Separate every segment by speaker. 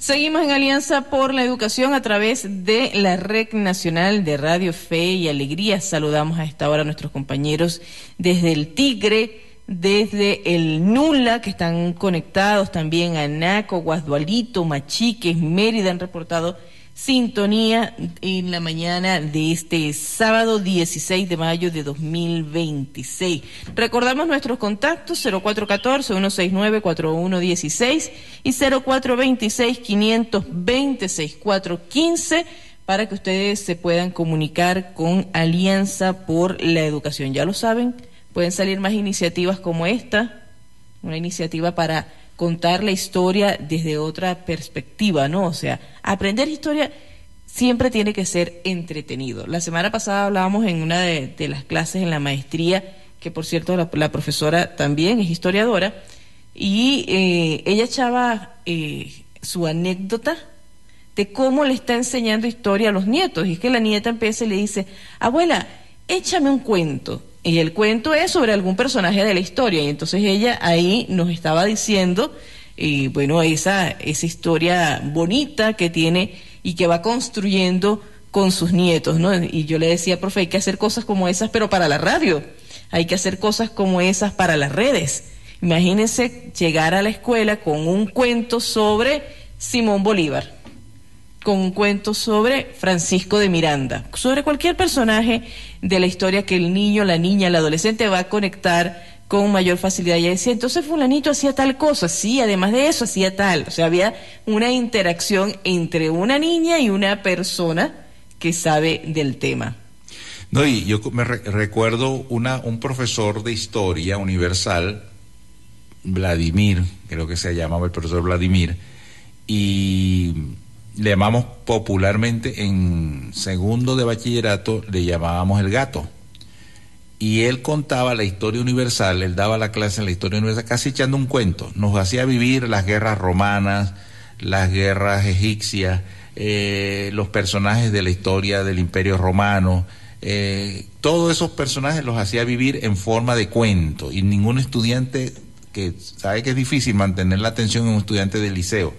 Speaker 1: Seguimos en Alianza por la Educación a través de la Red Nacional de Radio Fe y Alegría. Saludamos a esta hora a nuestros compañeros desde el Tigre, desde el Nula, que están conectados también a Naco, Guasdualito, Machiques, Mérida, han reportado sintonía en la mañana de este sábado 16 de mayo de 2026. Recordamos nuestros contactos 0414-169-4116 y 0426-520-6415 para que ustedes se puedan comunicar con Alianza por la Educación. Ya lo saben, pueden salir más iniciativas como esta, una iniciativa para contar la historia desde otra perspectiva, ¿no? O sea, aprender historia siempre tiene que ser entretenido. La semana pasada hablábamos en una de las clases en la maestría, que por cierto la profesora también es historiadora, y ella echaba su anécdota de cómo le está enseñando historia a los nietos. Y es que la nieta empieza y le dice: abuela, échame un cuento. Y el cuento es sobre algún personaje de la historia, y entonces ella ahí nos estaba diciendo, bueno, esa historia bonita que tiene y que va construyendo con sus nietos, ¿no? Y yo le decía: profe, hay que hacer cosas como esas, pero para la radio, hay que hacer cosas como esas para las redes. Imagínense llegar a la escuela con un cuento sobre Simón Bolívar, con un cuento sobre Francisco de Miranda, sobre cualquier personaje de la historia que el niño, la niña, el adolescente va a conectar con mayor facilidad. Y decía: entonces fulanito hacía tal cosa, sí, además de eso hacía tal. O sea, había una interacción entre una niña y una persona que sabe del tema.
Speaker 2: No, y yo recuerdo un profesor de historia universal, Vladimir, creo que se llamaba el profesor Vladimir, y le llamamos popularmente en segundo de bachillerato, le llamábamos el gato. Y él contaba la historia universal, él daba la clase en la historia universal, casi echando un cuento. Nos hacía vivir las guerras romanas, las guerras egipcias, los personajes de la historia del Imperio Romano. Todos esos personajes los hacía vivir en forma de cuento. Y ningún estudiante, que sabe que es difícil mantener la atención en un estudiante del liceo,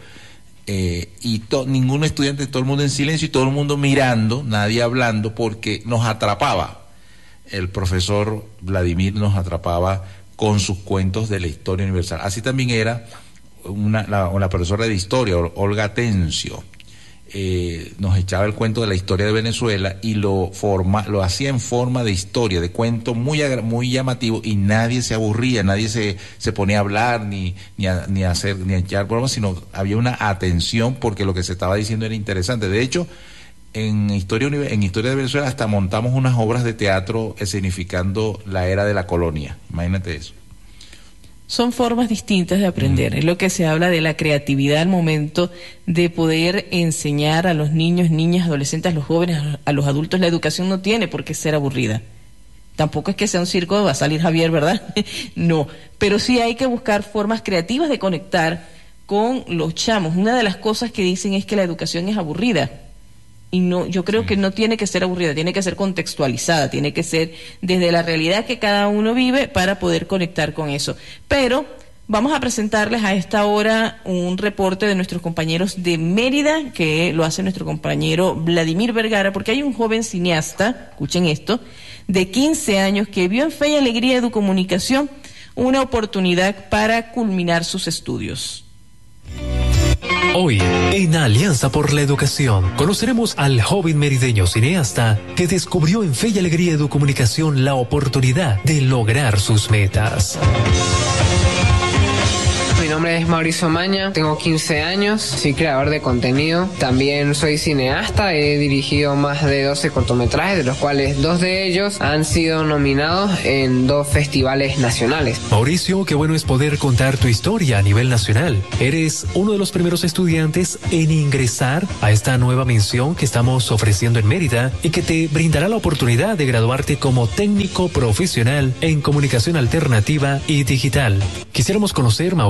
Speaker 2: ningún estudiante, todo el mundo en silencio y todo el mundo mirando, nadie hablando, porque nos atrapaba. El profesor Vladimir nos atrapaba con sus cuentos de la historia universal. Así también era la profesora de historia, Olga Tencio. Nos echaba el cuento de la historia de Venezuela y lo hacía en forma de historia, de cuento muy llamativo, y nadie se aburría, nadie se ponía a hablar ni a echar bromas, sino había una atención porque lo que se estaba diciendo era interesante. De hecho, en historia de Venezuela hasta montamos unas obras de teatro escenificando la era de la colonia. Imagínate eso.
Speaker 1: Son formas distintas de aprender. Es lo que se habla de la creatividad al momento de poder enseñar a los niños, niñas, adolescentes, a los jóvenes, a los adultos. La educación no tiene por qué ser aburrida. Tampoco es que sea un circo, va a salir Javier, ¿verdad? No, pero sí hay que buscar formas creativas de conectar con los chamos. Una de las cosas que dicen es que la educación es aburrida. Y no, yo creo que no tiene que ser aburrida, tiene que ser contextualizada, tiene que ser desde la realidad que cada uno vive para poder conectar con eso. Pero vamos a presentarles a esta hora un reporte de nuestros compañeros de Mérida, que lo hace nuestro compañero Vladimir Vergara, porque hay un joven cineasta, escuchen esto, de 15 años que vio en Fe y Alegría Educomunicación una oportunidad para culminar sus estudios.
Speaker 3: Hoy, en Alianza por la Educación, conoceremos al joven merideño cineasta que descubrió en Fe y Alegría Educomunicación la oportunidad de lograr sus metas.
Speaker 4: Mi nombre es Mauricio Maña, tengo 15 años, soy creador de contenido, también soy cineasta, he dirigido más de 12 cortometrajes, de los cuales 2 de ellos han sido nominados en 2 festivales nacionales.
Speaker 3: Mauricio, qué bueno es poder contar tu historia a nivel nacional. Eres uno de los primeros estudiantes en ingresar a esta nueva mención que estamos ofreciendo en Mérida y que te brindará la oportunidad de graduarte como técnico profesional en comunicación alternativa y digital. Quisiéramos conocer, Mauricio,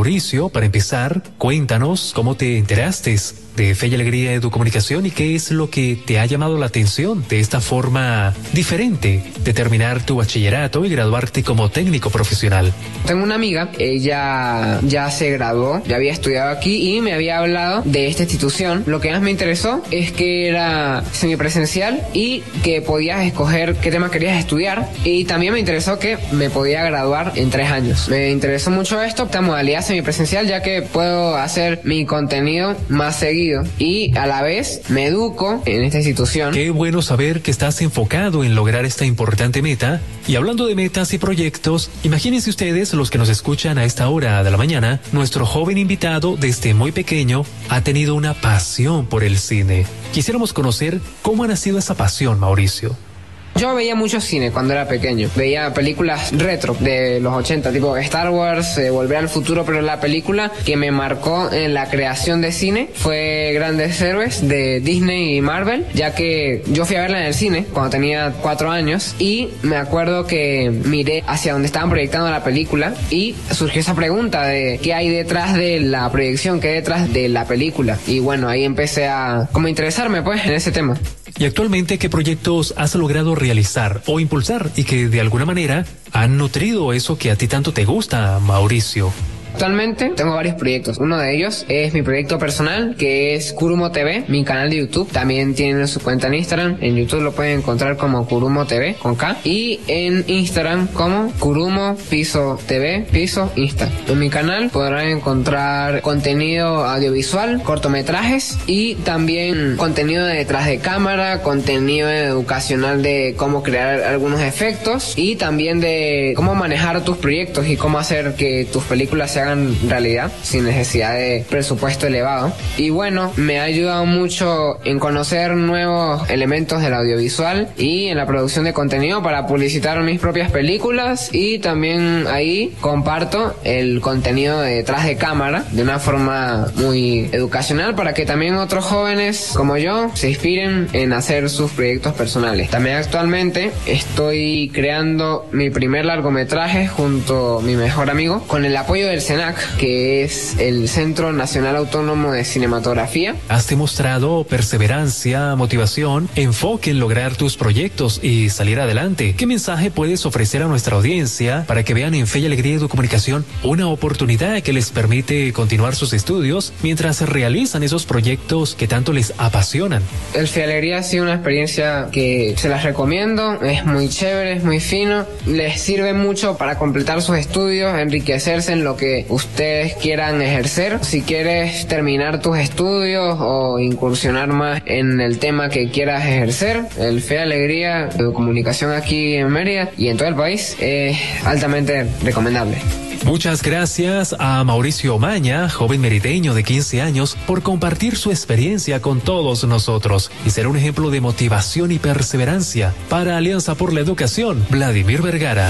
Speaker 3: Mauricio, para empezar, cuéntanos cómo te enteraste de Fe y Alegría Educomunicación y qué es lo que te ha llamado la atención de esta forma diferente de terminar tu bachillerato y graduarte como técnico profesional.
Speaker 4: Tengo una amiga, ella ya se graduó, ya había estudiado aquí y me había hablado de esta institución. Lo que más me interesó es que era semipresencial y que podías escoger qué tema querías estudiar, y también me interesó que me podía graduar en 3 años. Me interesó mucho esta modalidad semipresencial, ya que puedo hacer mi contenido más seguido y a la vez me educo en esta institución.
Speaker 3: Qué bueno saber que estás enfocado en lograr esta importante meta. Y hablando de metas y proyectos, imagínense ustedes, los que nos escuchan a esta hora de la mañana, nuestro joven invitado desde muy pequeño ha tenido una pasión por el cine. Quisiéramos conocer cómo ha nacido esa pasión, Mauricio.
Speaker 4: Yo veía mucho cine cuando era pequeño. Veía películas retro de los 80, tipo Star Wars, Volver al Futuro, pero la película que me marcó en la creación de cine fue Grandes Héroes de Disney y Marvel, ya que yo fui a verla en el cine cuando tenía 4 años y me acuerdo que miré hacia donde estaban proyectando la película y surgió esa pregunta de qué hay detrás de la proyección, qué hay detrás de la película. Y bueno, ahí empecé a como interesarme pues en ese tema.
Speaker 3: ¿Y actualmente qué proyectos has logrado realizar o impulsar y que de alguna manera han nutrido eso que a ti tanto te gusta, Mauricio?
Speaker 4: Actualmente tengo varios proyectos. Uno de ellos es mi proyecto personal, que es Kurumo TV, mi canal de YouTube. También tienen su cuenta en Instagram. En YouTube lo pueden encontrar como Kurumo TV con K. Y en Instagram como Kurumo Piso TV Piso Insta. En mi canal podrán encontrar contenido audiovisual, cortometrajes y también contenido de detrás de cámara, contenido educacional de cómo crear algunos efectos y también de cómo manejar tus proyectos y cómo hacer que tus películas se hagan realidad sin necesidad de presupuesto elevado. Y bueno, me ha ayudado mucho en conocer nuevos elementos del audiovisual y en la producción de contenido para publicitar mis propias películas, y también ahí comparto el contenido de detrás de cámara de una forma muy educacional para que también otros jóvenes como yo se inspiren en hacer sus proyectos personales. También actualmente estoy creando mi primer largometraje junto a mi mejor amigo con el apoyo del CENAC, que es el Centro Nacional Autónomo de Cinematografía.
Speaker 3: Has demostrado perseverancia, motivación, enfoque en lograr tus proyectos y salir adelante. ¿Qué mensaje puedes ofrecer a nuestra audiencia para que vean en Fe y Alegría Educomunicación una oportunidad que les permite continuar sus estudios mientras realizan esos proyectos que tanto les apasionan?
Speaker 4: El Fe y Alegría ha sido una experiencia que se las recomiendo, es muy chévere, es muy fino, les sirve mucho para completar sus estudios, enriquecerse en lo que ustedes quieran ejercer. Si quieres terminar tus estudios o incursionar más en el tema que quieras ejercer, el Fe y Alegría Educomunicación aquí en Mérida y en todo el país es altamente recomendable.
Speaker 3: Muchas gracias a Mauricio Omaña, joven merideño de 15 años, por compartir su experiencia con todos nosotros y ser un ejemplo de motivación y perseverancia para Alianza por la Educación, Vladimir Vergara.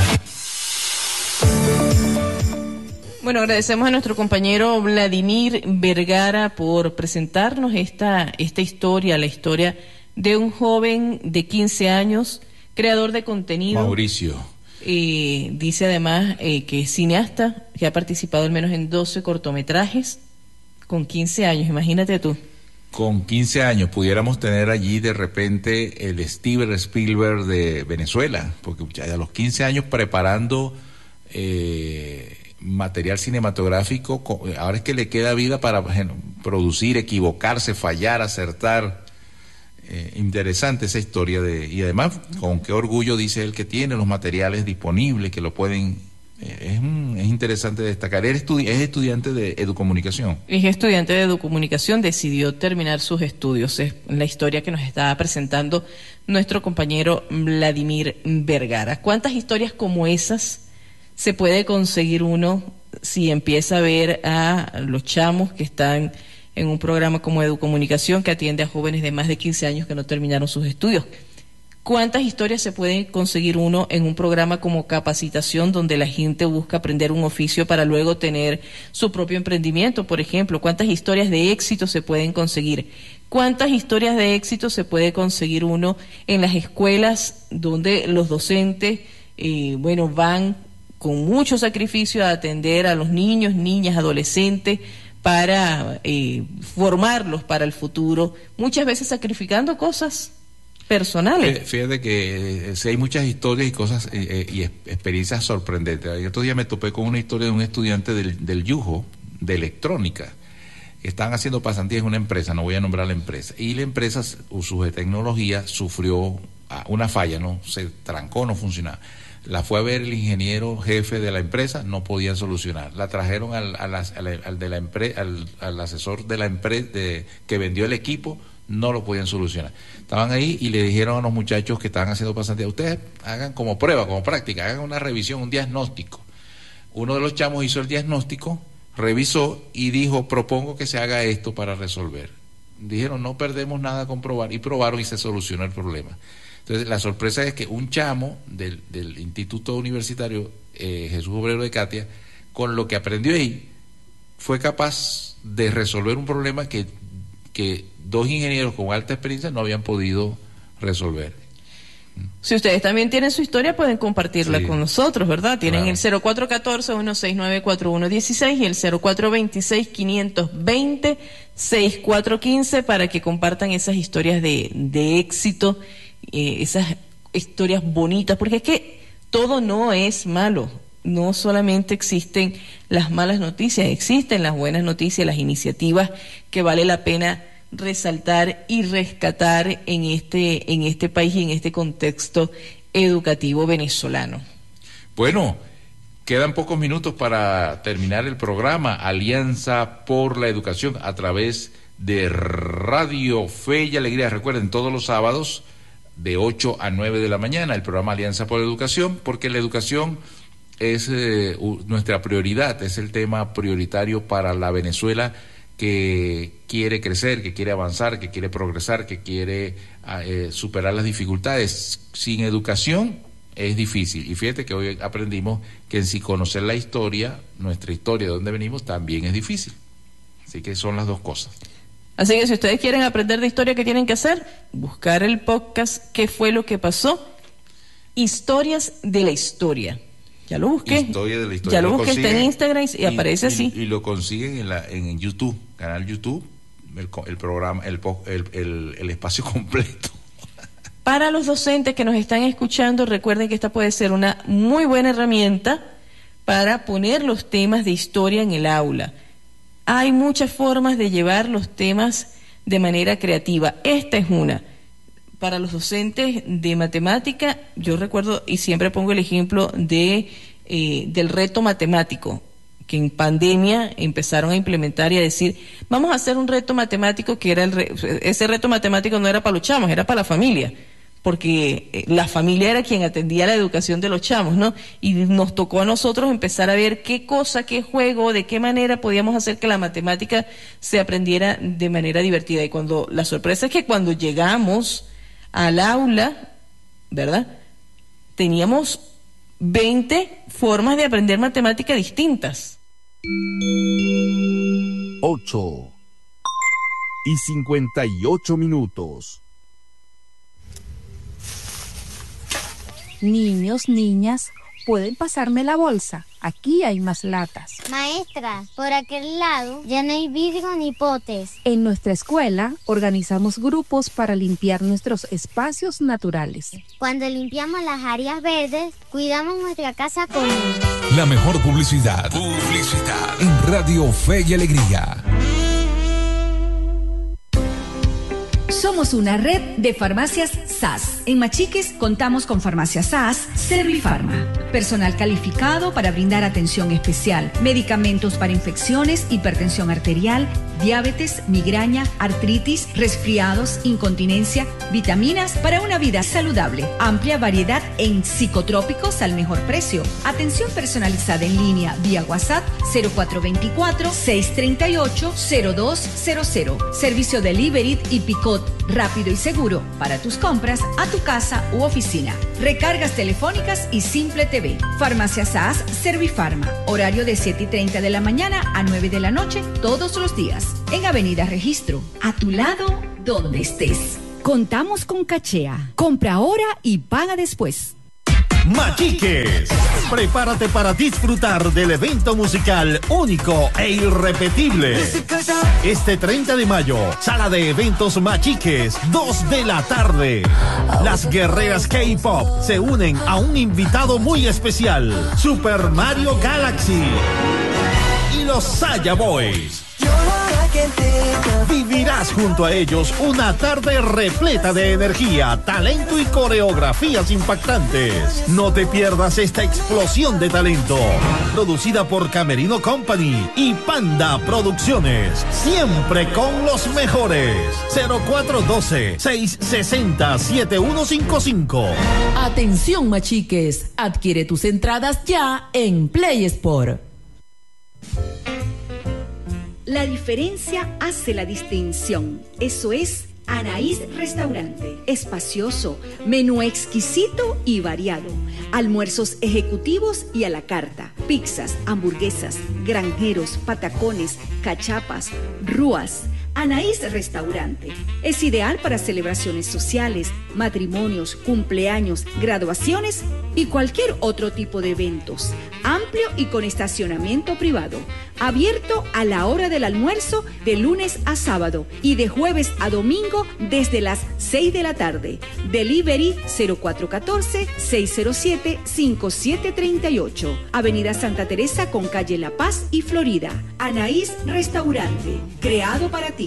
Speaker 1: Bueno, agradecemos a nuestro compañero Vladimir Vergara por presentarnos esta historia, la historia de un joven de 15 años, creador de contenido.
Speaker 2: Mauricio.
Speaker 1: Dice además que es cineasta, que ha participado al menos en 12 cortometrajes con 15 años, imagínate tú.
Speaker 2: Con 15 años pudiéramos tener allí de repente el Steven Spielberg de Venezuela, porque ya a los 15 años preparando material cinematográfico, ahora es que le queda vida para producir, equivocarse, fallar, acertar. Interesante esa historia y además con qué orgullo dice él que tiene los materiales disponibles, que lo pueden, es interesante destacar. Él es estudiante de Educomunicación.
Speaker 1: Es estudiante de Educomunicación, decidió terminar sus estudios, es la historia que nos estaba presentando nuestro compañero Vladimir Vergara. ¿Cuántas historias como esas se puede conseguir uno si empieza a ver a los chamos que están en un programa como Educomunicación, que atiende a jóvenes de más de 15 años que no terminaron sus estudios? ¿Cuántas historias se puede conseguir uno en un programa como Capacitación, donde la gente busca aprender un oficio para luego tener su propio emprendimiento, por ejemplo? ¿Cuántas historias de éxito se pueden conseguir? ¿Cuántas historias de éxito se puede conseguir uno en las escuelas donde los docentes, van con mucho sacrificio a atender a los niños, niñas, adolescentes, para formarlos para el futuro, muchas veces sacrificando cosas personales.
Speaker 2: Fíjate que sí hay muchas historias y cosas y experiencias sorprendentes. El otro día me topé con una historia de un estudiante del Yujo, de electrónica, que estaban haciendo pasantías en una empresa, no voy a nombrar la empresa, y la empresa, su tecnología, sufrió una falla, no se trancó, no funcionaba. La fue a ver el ingeniero jefe de la empresa, no podían solucionar. La trajeron al asesor de la empresa que vendió el equipo, no lo podían solucionar. Estaban ahí y le dijeron a los muchachos que estaban haciendo pasantías, ustedes hagan como prueba, como práctica, hagan una revisión, un diagnóstico. Uno de los chamos hizo el diagnóstico, revisó y dijo, propongo que se haga esto para resolver. Dijeron, no perdemos nada con probar, y probaron y se solucionó el problema. Entonces, la sorpresa es que un chamo del Instituto Universitario Jesús Obrero de Catia, con lo que aprendió ahí, fue capaz de resolver un problema que dos ingenieros con alta experiencia no habían podido resolver.
Speaker 1: Si ustedes también tienen su historia, pueden compartirla con nosotros, ¿verdad? Tienen el
Speaker 2: Claro.
Speaker 1: 0414-169-4116 y el 0426-520-6415 para que compartan esas historias de éxito, esas historias bonitas, porque es que todo no es malo. No solamente existen las malas noticias, existen las buenas noticias, las iniciativas que vale la pena resaltar y rescatar en este país y en este contexto educativo venezolano.
Speaker 2: Bueno, quedan pocos minutos para terminar el programa Alianza por la Educación a través de Radio Fe y Alegría. Recuerden, todos los sábados de 8 a 9 de la mañana el programa Alianza por la Educación, porque la educación es nuestra prioridad, es el tema prioritario para la Venezuela que quiere crecer, que quiere avanzar, que quiere progresar, que quiere superar las dificultades. Sin educación es difícil. Y fíjate que hoy aprendimos que sin conocer la historia, nuestra historia de dónde venimos, también es difícil. Así que son las dos cosas.
Speaker 1: Así que si ustedes quieren aprender de historia, ¿qué tienen que hacer? Buscar el podcast ¿Qué fue lo que pasó? Historias de la historia. Ya lo busqué.
Speaker 2: Historia de la historia.
Speaker 1: Ya lo busqué, está en Instagram y aparece así.
Speaker 2: Y lo consiguen en YouTube, canal YouTube, el programa, el espacio completo.
Speaker 1: Para los docentes que nos están escuchando, recuerden que esta puede ser una muy buena herramienta para poner los temas de historia en el aula. Hay muchas formas de llevar los temas de manera creativa. Esta es una. Para los docentes de matemática, yo recuerdo y siempre pongo el ejemplo del reto matemático, que en pandemia empezaron a implementar y a decir, vamos a hacer un reto matemático que era ese reto matemático no era para los chamos, era para la familia, porque la familia era quien atendía la educación de los chamos, ¿no? Y nos tocó a nosotros empezar a ver qué cosa, qué juego, de qué manera podíamos hacer que la matemática se aprendiera de manera divertida. Y la sorpresa es que cuando llegamos al aula, ¿verdad? Teníamos 20 formas de aprender matemática distintas.
Speaker 5: 8:58.
Speaker 6: Niños, niñas, ¿pueden pasarme la bolsa? Aquí hay más latas.
Speaker 7: Maestra, por aquel lado ya no hay vidrio ni potes.
Speaker 6: En nuestra escuela organizamos grupos para limpiar nuestros espacios naturales.
Speaker 7: Cuando limpiamos las áreas verdes, cuidamos nuestra casa común.
Speaker 8: La mejor publicidad. Publicidad. En Radio Fe y Alegría.
Speaker 9: Somos una red de farmacias SAS. En Machiques contamos con farmacias SAS, Servifarma. Personal calificado para brindar atención especial. Medicamentos para infecciones, hipertensión arterial, diabetes, migraña, artritis, resfriados, incontinencia, vitaminas para una vida saludable. Amplia variedad en psicotrópicos al mejor precio. Atención personalizada en línea vía WhatsApp 0424-638-0200. Servicio delivery y picot rápido y seguro para tus compras a tu casa u oficina. Recargas telefónicas y Simple TV. Farmacia SAS Servifarma. Horario de 7:30 de la mañana a 9 de la noche todos los días. En Avenida Registro. A tu lado, donde estés. Contamos con Cachea. Compra ahora y paga después.
Speaker 5: Machiques. Prepárate para disfrutar del evento musical único e irrepetible. Este 30 de mayo, sala de eventos Machiques, 2 de la tarde. Las guerreras K-Pop se unen a un invitado muy especial, Super Mario Galaxy y los Saya Boys. Vivirás junto a ellos una tarde repleta de energía, talento y coreografías impactantes. No te pierdas esta explosión de talento. Producida por Camerino Company y Panda Producciones. Siempre con los mejores. 0412-660-7155.
Speaker 10: Atención, machiques. Adquiere tus entradas ya en Play Sport.
Speaker 9: La diferencia hace la distinción. Eso es Anaís Restaurante. Espacioso, menú exquisito y variado. Almuerzos ejecutivos y a la carta. Pizzas, hamburguesas, granjeros, patacones, cachapas, rúas. Anaís Restaurante es ideal para celebraciones sociales, matrimonios, cumpleaños, graduaciones y cualquier otro tipo de eventos. Amplio y con estacionamiento privado. Abierto a la hora del almuerzo de lunes a sábado y de jueves a domingo desde las 6 de la tarde. Delivery 0414-607-5738. Avenida Santa Teresa con calle La Paz y Florida. Anaís Restaurante, creado para ti.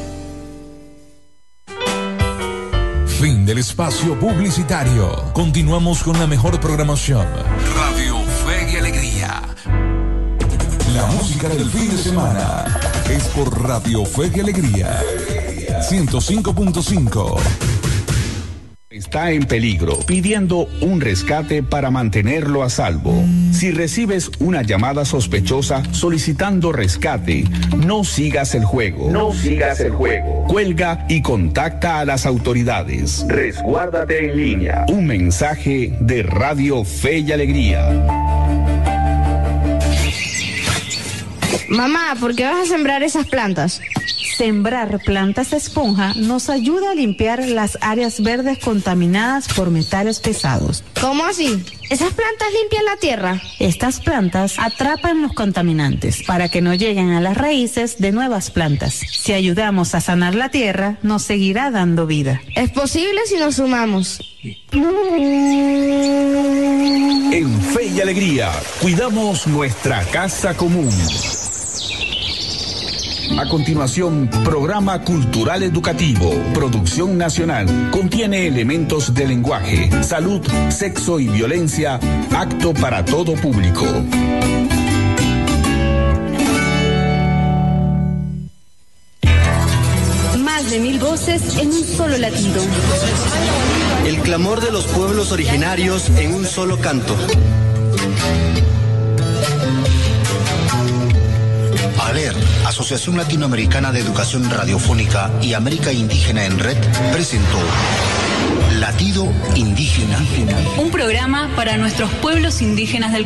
Speaker 8: Fin del espacio publicitario. Continuamos con la mejor programación. Radio Fe y Alegría. La música del fin de semana es por Radio Fe y Alegría. 105.5.
Speaker 11: Está en peligro, pidiendo un rescate para mantenerlo a salvo. Si recibes una llamada sospechosa solicitando rescate, no sigas el juego. No sigas el juego. Cuelga y contacta a las autoridades. Resguárdate en línea. Un mensaje de Radio Fe y Alegría.
Speaker 12: Mamá, ¿por qué vas a sembrar esas plantas?
Speaker 13: Sembrar plantas de esponja nos ayuda a limpiar las áreas verdes contaminadas por metales pesados.
Speaker 12: ¿Cómo así? ¿Esas plantas limpian la tierra?
Speaker 13: Estas plantas atrapan los contaminantes para que no lleguen a las raíces de nuevas plantas. Si ayudamos a sanar la tierra, nos seguirá dando vida.
Speaker 12: Es posible si nos sumamos.
Speaker 11: En Fe y Alegría, cuidamos nuestra casa común. A continuación, programa cultural educativo, producción nacional, contiene elementos de lenguaje, salud, sexo y violencia, apto para todo público.
Speaker 9: Más de 1000 voces en un solo latido.
Speaker 14: El clamor de los pueblos originarios en un solo canto. ALER, Asociación Latinoamericana de Educación Radiofónica y América Indígena en Red, presentó Latido Indígena.
Speaker 15: Un programa para nuestros pueblos indígenas del